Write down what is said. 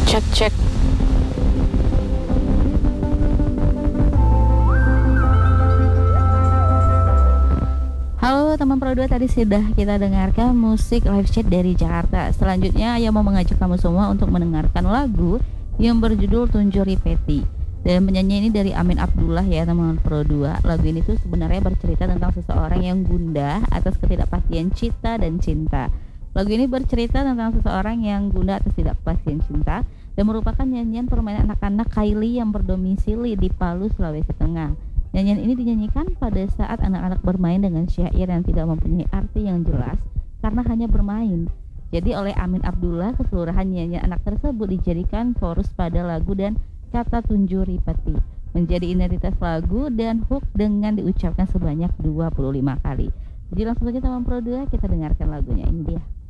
Cek cek. Halo teman Pro 2, tadi sudah kita dengarkan musik live chat dari Jakarta. Selanjutnya Ayah mau mengajak kamu semua untuk mendengarkan lagu yang berjudul Tunjuri Peti. Dan penyanyi ini dari Amin Abdullah ya teman Pro 2. Lagu ini tuh sebenarnya bercerita tentang seseorang yang gundah atas ketidakpastian cita dan cinta. Lagu ini bercerita tentang seseorang yang gundah atas ketidakpastian cinta dan merupakan nyanyian permainan anak-anak Kylie yang berdomisili di Palu, Sulawesi Tengah. Nyanyian ini dinyanyikan pada saat anak-anak bermain dengan syair yang tidak mempunyai arti yang jelas karena hanya bermain. Jadi oleh Amin Abdullah, keseluruhan nyanyian anak tersebut dijadikan chorus pada lagu dan kata Tunjuri Peti menjadi identitas lagu dan hook dengan diucapkan sebanyak 25 kali. Jadi langsung saja teman Pro 2, kita dengarkan lagunya, ini dia.